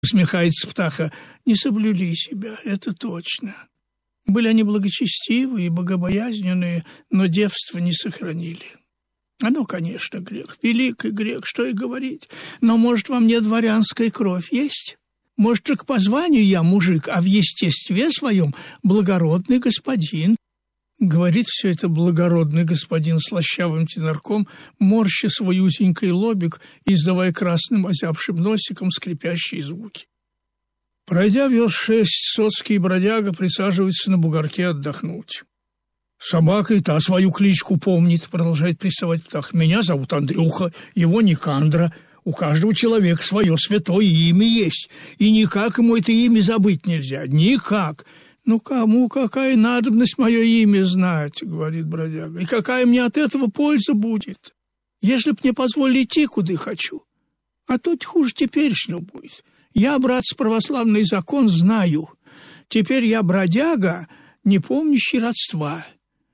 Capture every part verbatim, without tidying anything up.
Усмехается Птаха. Не соблюли себя, это точно. Были они благочестивые и богобоязненные, но девство не сохранили. Оно, конечно, грех, великий грех, что и говорить. Но, может, во мне дворянская кровь есть? Может, к позванию я мужик, а в естестве своем благородный господин. Говорит все это благородный господин слащавым тенорком, морща свой узенький лобик и издавая красным озябшим носиком скрипящие звуки. Пройдя верст шесть, соцкий бродяга присаживается на бугорке отдохнуть. «Собака и та свою кличку помнит», — продолжает приставать Птах. «Меня зовут Андрюха, его Никандра. У каждого человека свое святое имя есть, и никак ему это имя забыть нельзя. Никак». «Ну, кому какая надобность мое имя знать?» — говорит бродяга. «И какая мне от этого польза будет, если б мне позволили идти, куда хочу? А то хуже теперешнего будет. Я, брат, с православный закон знаю. Теперь я бродяга, не помнящий родства.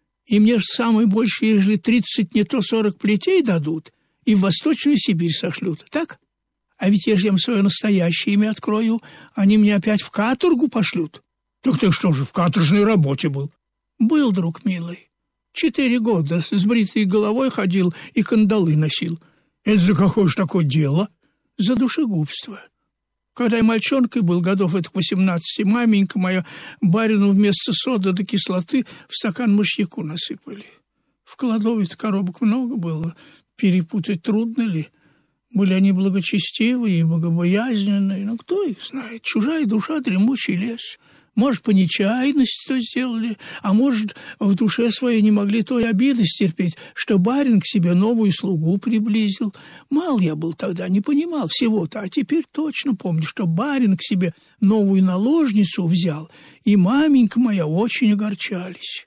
И мне ж самое большее, ежели тридцать, не то сорок плетей дадут, и в Восточную Сибирь сошлют, так? А ведь ежели я им свое настоящее имя открою, они мне опять в каторгу пошлют». «Так ты что же, в каторжной работе был?» «Был, друг милый. Четыре года с бритой головой ходил и кандалы носил». «Это за какое ж такое дело?» «За душегубство. Когда я мальчонкой был, годов это к восемнадцати, маменька моя барину вместо соды до кислоты в стакан мышьяку насыпали. В кладовой-то коробок много было, перепутать трудно ли? Были они благочестивые и богобоязненные, но кто их знает, чужая душа, дремучий лес». Может, по нечаянности то сделали, а может, в душе своей не могли той обиды стерпеть, что барин к себе новую слугу приблизил. Мал я был тогда, не понимал всего-то, а теперь точно помню, что барин к себе новую наложницу взял, и маменька моя очень огорчались.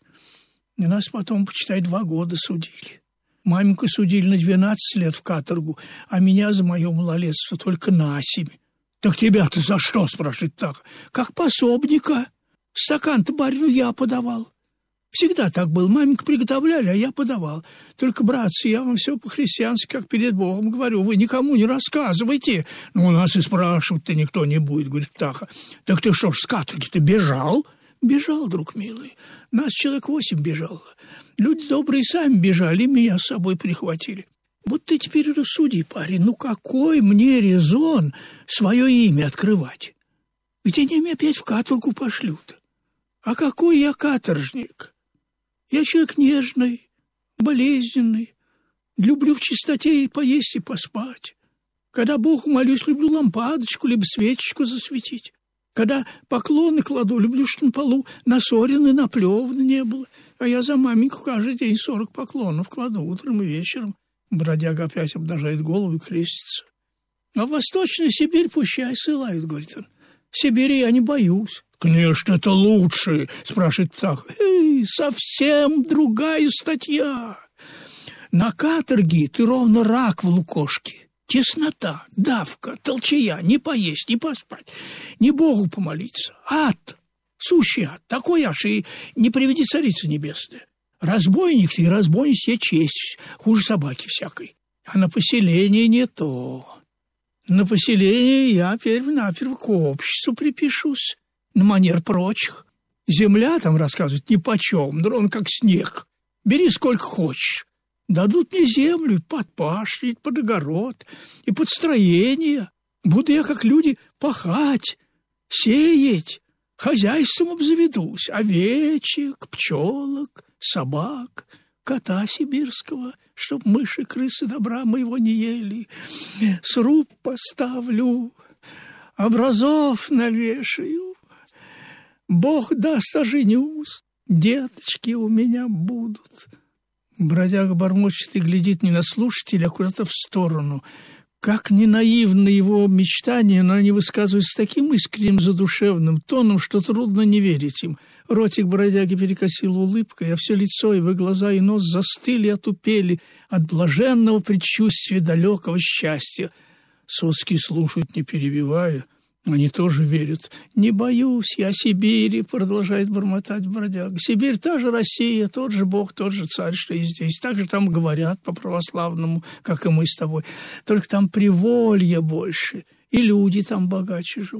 И нас потом, почитай, два года судили. Маменьку судили на двенадцать лет в каторгу, а меня за мое малолетство только на семь. «Так тебя-то за что?» — спрашивает так. «Как пособника. Стакан-то барину я подавал. Всегда так был. Маменька приготовляли, а я подавал. Только, братцы, я вам все по-христиански, как перед Богом говорю. Вы никому не рассказывайте». «Ну, у нас и спрашивать-то никто не будет», — говорит Птаха. «Так ты что ж, с каторги-то бежал?» «Бежал, друг милый. Нас человек восемь бежало. Люди добрые сами бежали, и меня с собой прихватили. Вот ты теперь рассуди, парень, ну какой мне резон свое имя открывать? Ведь они меня опять в каторгу пошлют. А какой я каторжник? Я человек нежный, болезненный, люблю в чистоте и поесть, и поспать. Когда Богу молюсь, люблю лампадочку, либо свечечку засветить. Когда поклоны кладу, люблю, что на полу насорено и наплевано не было. А я за маменьку каждый день сорок поклонов кладу утром и вечером». Бродяга опять обнажает голову и крестится. «А в Восточную Сибирь пущай ссылают», — говорит он. «Сибири я не боюсь». «Конечно, это лучше», — спрашивает Птах. «Эй, совсем другая статья. На каторге ты ровно рак в лукошке. Теснота, давка, толчая, не поесть, не поспать, не Богу помолиться. Ад, сущий ад, такой аж и не приведи царица небесная. Разбойник ты и разбойнице честь, хуже собаки всякой. А на поселение не то. На поселение я перв-наперв к обществу припишусь, на манер прочих. Земля, там рассказывают, нипочем, дрон как снег. Бери сколько хочешь. Дадут мне землю под пашню, под огород и под строение. Буду я, как люди, пахать, сеять, хозяйством обзаведусь, овечек, пчелок, собак, кота сибирского, чтоб мыши, крысы добра моего не ели. Сруб поставлю, образов навешаю. Бог даст, оженюсь, деточки у меня будут». Бродяга бормочет и глядит не на слушателя, а куда-то в сторону. Как не наивны его мечтания, но они высказываются с таким искренним задушевным тоном, что трудно не верить им. Ротик бродяги перекосил улыбкой, а все лицо, его глаза и нос застыли и отупели от блаженного предчувствия далекого счастья. Соцкий слушают, не перебивая. Они тоже верят. «Не боюсь я Сибири», — продолжает бормотать бродяга. «Сибирь та же Россия, тот же Бог, тот же царь, что и здесь. Так же там говорят по-православному, как и мы с тобой. Только там приволья больше и люди там богаче живут.